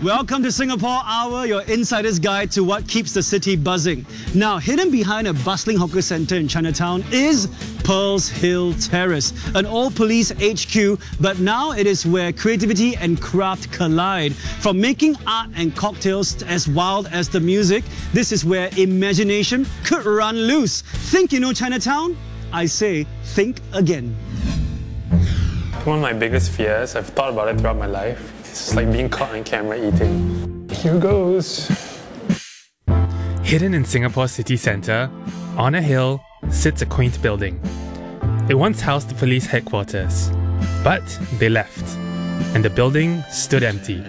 Welcome to Singapore Hour, your insider's guide to what keeps the city buzzing. Now, hidden behind a bustling hawker centre in Chinatown is Pearl's Hill Terrace, an old police HQ, but now it is where creativity and craft collide. From making art and cocktails as wild as the music, this is where imagination could run loose. Think you know Chinatown? I say, think again. One of my biggest fears, I've thought about it throughout my life, it's like being caught on camera eating. Here goes. Hidden in Singapore's city centre, on a hill, sits a quaint building. It once housed the police headquarters, but they left, and the building stood empty.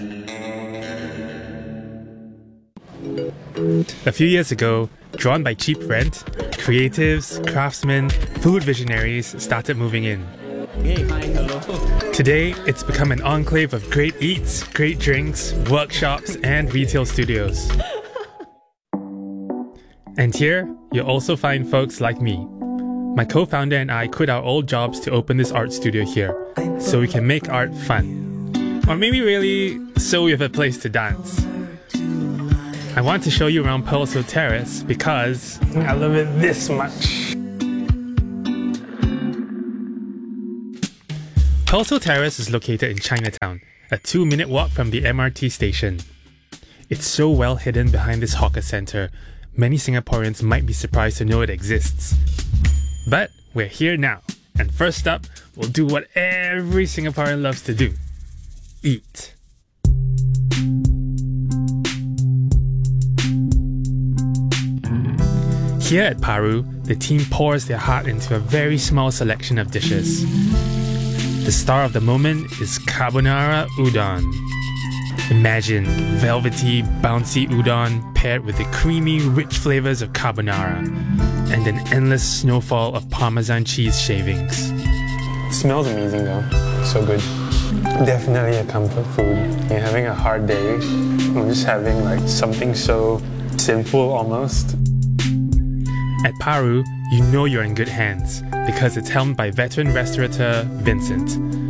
A few years ago, drawn by cheap rent, creatives, craftsmen, food visionaries started moving in. Hey, hi, hello. Today, it's become an enclave of great eats, great drinks, workshops, and retail studios. And here, you'll also find folks like me. My co-founder and I quit our old jobs to open this art studio here, so we can make art fun. Or maybe really, so we have a place to dance. I want to show you around Pearl's Hill Terrace because I love it this much. Pearl's Hill Terrace is located in Chinatown, a 2-minute walk from the MRT station. It's so well hidden behind this hawker centre, many Singaporeans might be surprised to know it exists. But we're here now, and first up, we'll do what every Singaporean loves to do: eat. Here at Paru, the team pours their heart into a very small selection of dishes. The star of the moment is carbonara udon. Imagine velvety, bouncy udon paired with the creamy, rich flavors of carbonara and an endless snowfall of Parmesan cheese shavings. It smells amazing though, so good. Definitely a comfort food. You're having a hard day, or just having like something so simple almost. At Paru, you know you're in good hands because it's helmed by veteran restaurateur Vincent.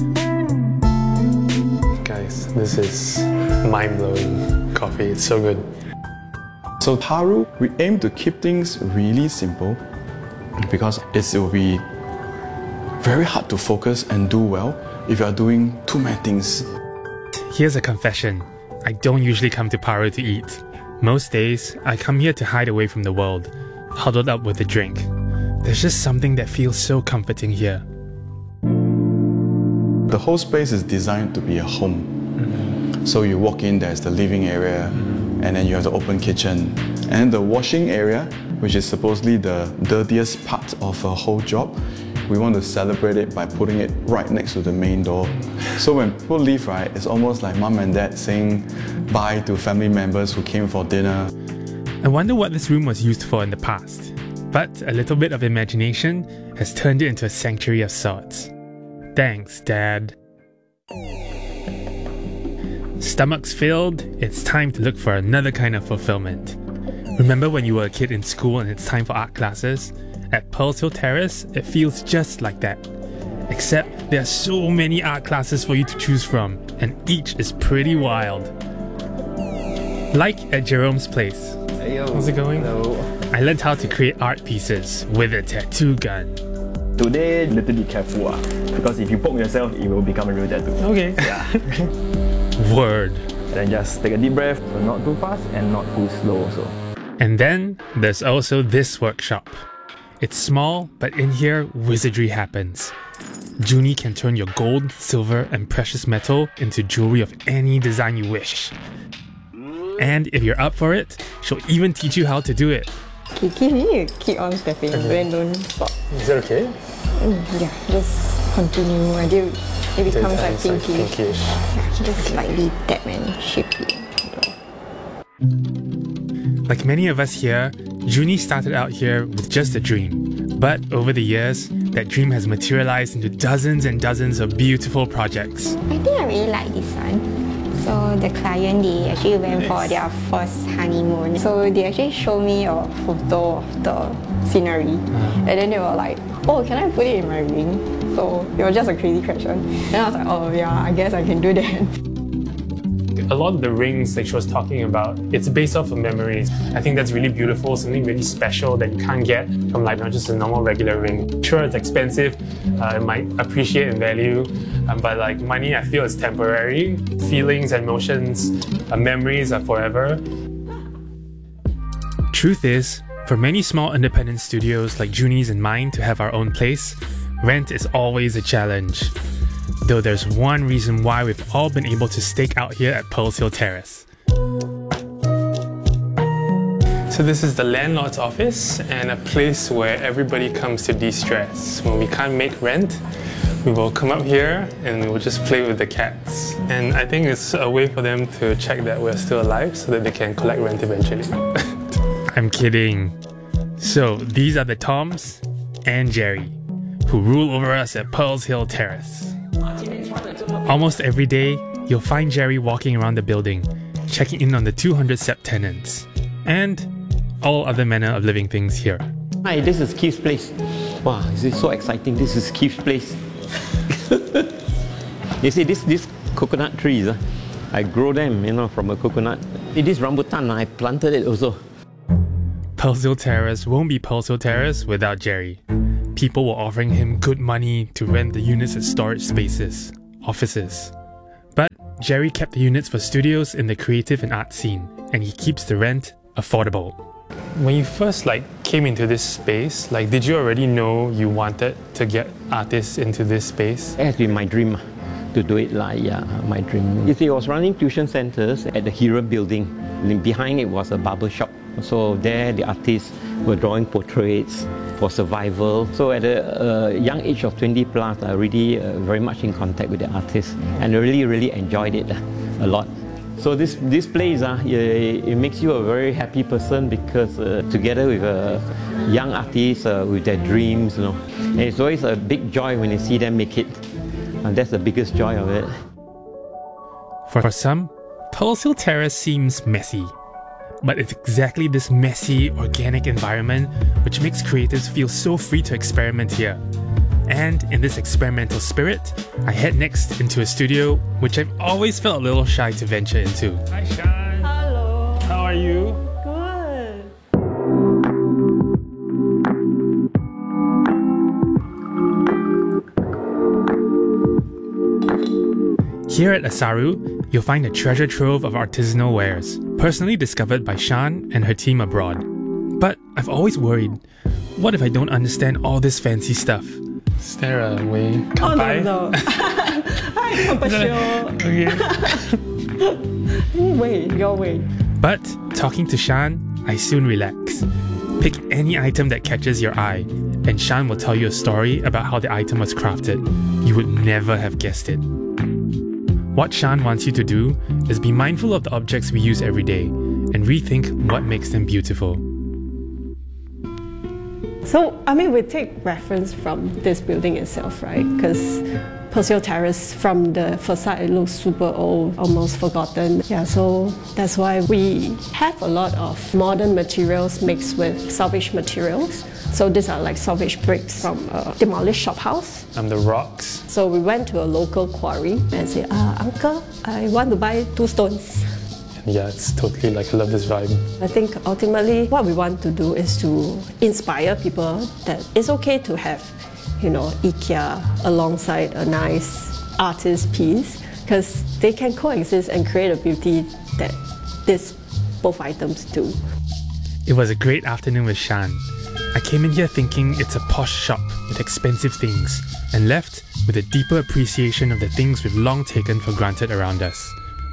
Guys, this is mind-blowing coffee. It's so good. So Paru, we aim to keep things really simple because it will be very hard to focus and do well if you are doing too many things. Here's a confession. I don't usually come to Paru to eat. Most days, I come here to hide away from the world, huddled up with a drink. There's just something that feels so comforting here. The whole space is designed to be a home. So you walk in, there's the living area, and then you have the open kitchen. And the washing area, which is supposedly the dirtiest part of a whole job, we want to celebrate it by putting it right next to the main door. So when people leave, right, it's almost like mom and dad saying bye to family members who came for dinner. I wonder what this room was used for in the past. But a little bit of imagination has turned it into a sanctuary of sorts. Thanks, Dad. Stomachs filled, it's time to look for another kind of fulfillment. Remember when you were a kid in school and it's time for art classes? At Pearl's Hill Terrace, it feels just like that. Except there are so many art classes for you to choose from, and each is pretty wild. Like at Jerome's place. Hey, yo. How's it going? Hello. I learned how to create art pieces with a tattoo gun. Today, little bit careful because if you poke yourself, it will become a real tattoo. Okay. Yeah. Word. And then just take a deep breath, not too fast and not too slow also. And then there's also this workshop. It's small, but in here, wizardry happens. Junie can turn your gold, silver, and precious metal into jewelry of any design you wish. And if you're up for it, she'll even teach you how to do it. Keep on stepping, then don't stop. Is that okay? Yeah, just continue until it becomes like pinkish. Yeah, just slightly tap and shape it. Like many of us here, Junie started out here with just a dream. But over the years, that dream has materialized into dozens and dozens of beautiful projects. I think I really like this one. So the client, they actually went for their first honeymoon. So they actually showed me a photo of the scenery. And then they were like, oh, can I put it in my ring? So it was just a crazy question. And I was like, oh yeah, I guess I can do that. A lot of the rings that she was talking about, it's based off of memories. I think that's really beautiful, something really special that you can't get from like not just a normal regular ring. Sure, it's expensive, it might appreciate in value, but like money, I feel is temporary. Feelings and emotions, memories are forever. Truth is, for many small independent studios like Junie's and mine to have our own place, rent is always a challenge. Though there's one reason why we've all been able to stake out here at Pearls Hill Terrace. So this is the landlord's office and a place where everybody comes to de-stress. When we can't make rent, we will come up here and we will just play with the cats. And I think it's a way for them to check that we're still alive so that they can collect rent eventually. I'm kidding. So these are the Toms and Jerry, who rule over us at Pearls Hill Terrace. Almost every day, you'll find Jerry walking around the building, checking in on the 200 SEP tenants, and all other manner of living things here. Hi, this is Keith's place. Wow, this is so exciting. This is Keith's place. You see, this coconut trees, I grow them, from a coconut. This rambutan, I planted it also. Pearls Hill Terrace won't be Pearls Hill Terrace without Jerry. People were offering him good money to rent the units as storage spaces, offices. But Jerry kept the units for studios in the creative and art scene, and he keeps the rent affordable. When you first came into this space, did you already know you wanted to get artists into this space? It has been my dream to do it my dream. You see, I was running tuition centers at the Hera building. And behind it was a barber shop. So there the artists were drawing portraits for survival. So at a young age of 20 plus, I really very much in contact with the artists and I really enjoyed it a lot. So this place, it makes you a very happy person because together with young artists with their dreams, and it's always a big joy when you see them make it. And that's the biggest joy of it. For some, Pearls Hill Terrace seems messy. But it's exactly this messy, organic environment which makes creatives feel so free to experiment here. And in this experimental spirit, I head next into a studio which I've always felt a little shy to venture into. Hi Shan! Hello! How are you? Good! Here at Asaru, you'll find a treasure trove of artisanal wares, personally discovered by Shan and her team abroad. But I've always worried, what if I don't understand all this fancy stuff? Is there a way? Kampai? Oh no. Hi, Kompasyo. Okay. Wait, your way. But talking to Shan, I soon relax. Pick any item that catches your eye, and Shan will tell you a story about how the item was crafted. You would never have guessed it. What Shan wants you to do is be mindful of the objects we use every day and rethink what makes them beautiful. So, we take reference from this building itself, right? Because Pearls Hill Terrace, from the facade, it looks super old, almost forgotten. Yeah, so that's why we have a lot of modern materials mixed with salvage materials. So these are salvage bricks from a demolished shophouse. The rocks. So we went to a local quarry and said, Uncle, I want to buy 2 stones. Yeah, it's totally I love this vibe. I think ultimately what we want to do is to inspire people that it's okay to have, IKEA alongside a nice artist piece, because they can coexist and create a beauty that both items do. It was a great afternoon with Shan. I came in here thinking it's a posh shop with expensive things, and left with a deeper appreciation of the things we've long taken for granted around us.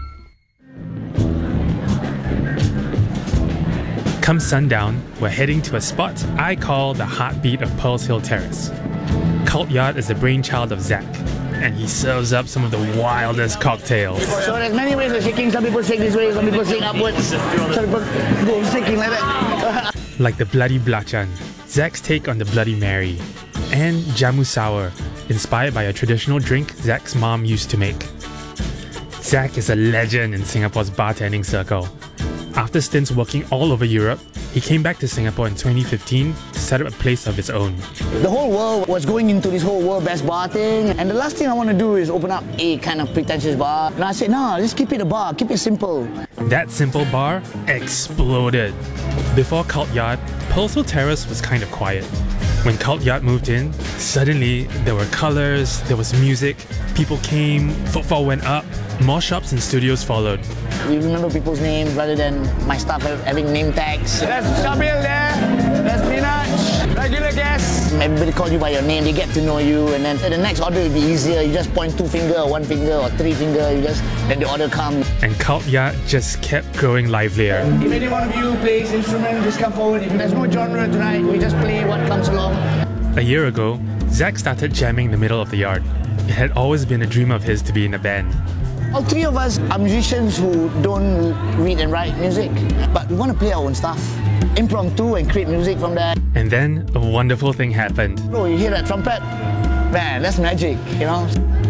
Come sundown, we're heading to a spot I call the heartbeat of Pearls Hill Terrace. Cult Yard is the brainchild of Zach, and he serves up some of the wildest cocktails. So there's many ways of shaking. Some people shake this way, some people shake upwards, some people go shaking like that. Like the Bloody Blachan, Zach's take on the Bloody Mary, and Jamu Sour, inspired by a traditional drink Zach's mom used to make. Zach is a legend in Singapore's bartending circle. After stints working all over Europe, he came back to Singapore in 2015 to set up a place of his own. The whole world was going into this whole world best bar thing, and the last thing I want to do is open up a kind of pretentious bar. And I said, no, let's keep it a bar, keep it simple. That simple bar exploded. Before Cult Yard, Pearl's Hill Terrace was kind of quiet. When Cult Yard moved in, suddenly there were colours, there was music, people came, footfall went up, more shops and studios followed. We remember people's names rather than my staff having name tags. There's Shabil there, there's Minaj, regular guests. Everybody call you by your name, they get to know you, and then the next order will be easier. You just point 2 finger, or 1 finger, or 3 finger, then the order comes. And Cult Yard just kept growing livelier. If any one of you plays instrument, just come forward. If there's no genre tonight, we just play what comes along. A year ago, Zach started jamming in the middle of the yard. It had always been a dream of his to be in a band. All 3 of us are musicians who don't read and write music, but we want to play our own stuff, impromptu and create music from that. And then a wonderful thing happened. Oh, you hear that trumpet? Man, that's magic, you know?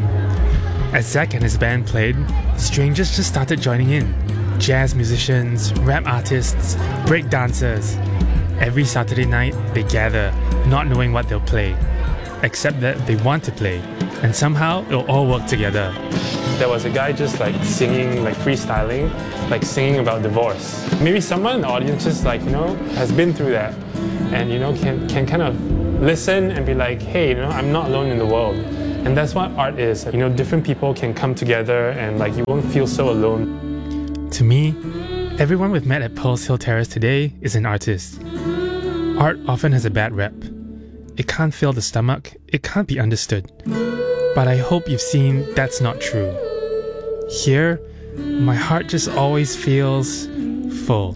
As Zach and his band played, strangers just started joining in. Jazz musicians, rap artists, break dancers. Every Saturday night, they gather, not knowing what they'll play, except that they want to play, and somehow it'll all work together. There was a guy just like singing, like freestyling, like singing about divorce. Maybe someone in the audience just like, has been through that and, can kind of listen and be like, hey, I'm not alone in the world. And that's what art is. Different people can come together and like you won't feel so alone. To me, everyone we've met at Pearl's Hill Terrace today is an artist. Art often has a bad rep. It can't fill the stomach, it can't be understood. But I hope you've seen that's not true. Here, my heart just always feels full.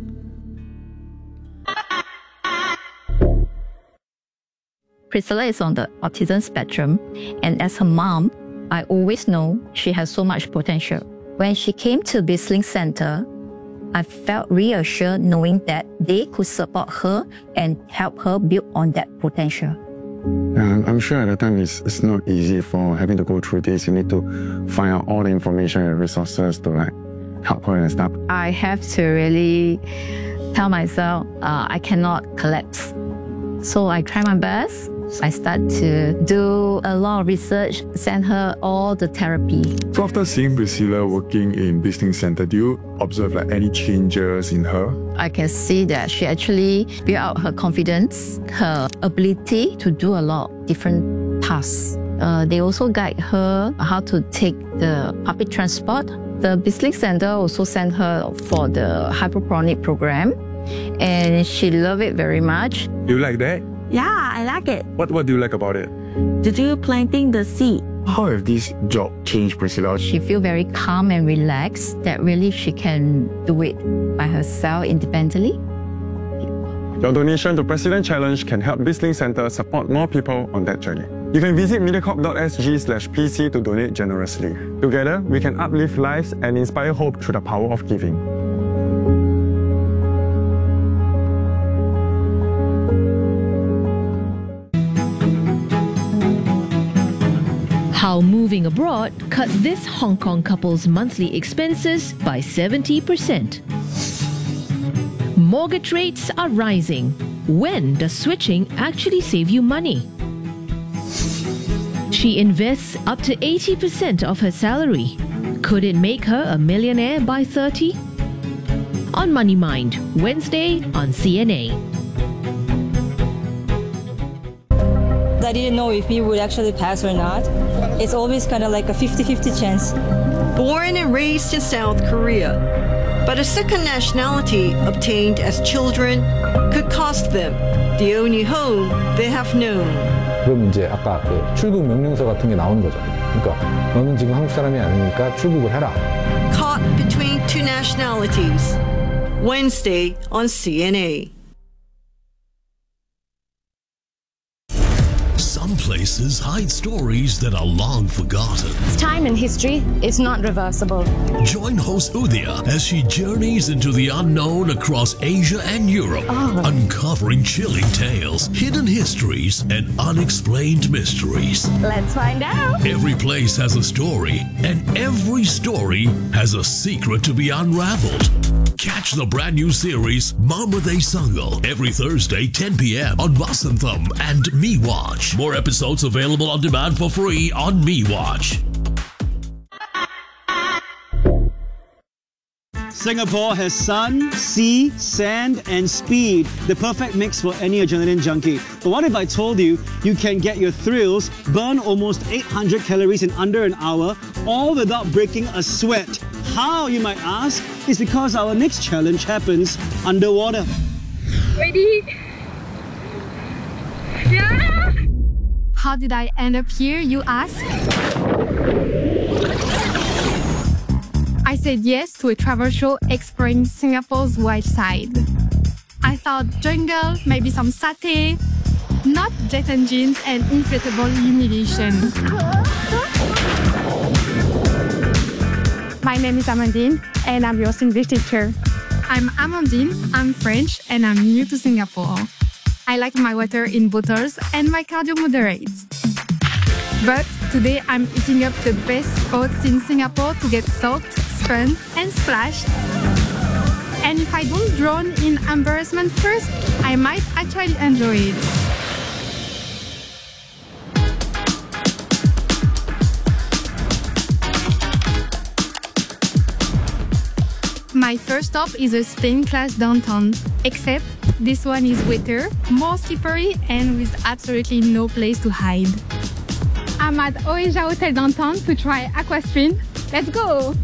Priscilla is on the autism spectrum, and as her mom, I always know she has so much potential. When she came to BizLink Center, I felt reassured knowing that they could support her and help her build on that potential. I'm sure at the time it's not easy for having to go through this. You need to find out all the information and resources to help her and stuff. I have to really tell myself I cannot collapse. So I try my best. I start to do a lot of research, send her all the therapy. So after seeing Priscilla working in BizLink Center, do you observe any changes in her? I can see that she actually built out her confidence, her ability to do a lot of different tasks. They also guide her how to take the public transport. The BizLink Center also sent her for the hydroponic program, and she loved it very much. Do you like that? Yeah, I like it. What do you like about it? To do planting the seed. How have this job changed Priscilla? She feels very calm and relaxed that really she can do it by herself independently. Your donation to President Challenge can help BizLink Center support more people on that journey. You can visit mediacorp.sg/pc to donate generously. Together, we can uplift lives and inspire hope through the power of giving. How moving abroad cut this Hong Kong couple's monthly expenses by 70%. Mortgage rates are rising. When does switching actually save you money? She invests up to 80% of her salary. Could it make her a millionaire by 30? On Money Mind, Wednesday on CNA. I didn't know if we would actually pass or not. It's always kind of like a 50-50 chance. Born and raised in South Korea, but a second nationality obtained as children could cost them the only home they have known. 그럼 이제 아까 그 출국 명령서 같은 게 나오는 거죠. 그러니까 너는 지금 한국 사람이 아니니까 출국을 해라. Caught between two nationalities. Wednesday on CNA. Some places hide stories that are long forgotten. Time in history is not reversible. Join host Udhya as she journeys into the unknown across Asia and Europe, uncovering chilling tales, hidden histories, and unexplained mysteries. Let's find out. Every place has a story, and every story has a secret to be unraveled. Catch the brand new series Marmaday Sangal every Thursday 10 p.m. on Vasantham and MeWatch. More episodes available on demand for free on MeWatch. Singapore has sun, sea, sand, and speed. The perfect mix for any adrenaline junkie. But what if I told you you can get your thrills, burn almost 800 calories in under an hour, all without breaking a sweat? How, you might ask? It's because our next challenge happens underwater. Ready? Yeah! How did I end up here, you ask? I said yes to a travel show exploring Singapore's wild side. I thought jungle, maybe some satay, not jet engines and inflatable humiliation. My name is Amandine and I'm your English teacher. I'm Amandine, I'm French and I'm new to Singapore. I like my water in bottles and my cardio moderate. But today I'm eating up the best spots in Singapore to get soaked, spun and splashed. And if I don't drown in embarrassment first, I might actually enjoy it. My first stop is a Spain class downtown, except this one is wetter, more slippery and with absolutely no place to hide. I'm at Oeja Hotel downtown to try Aquastream. Let's go!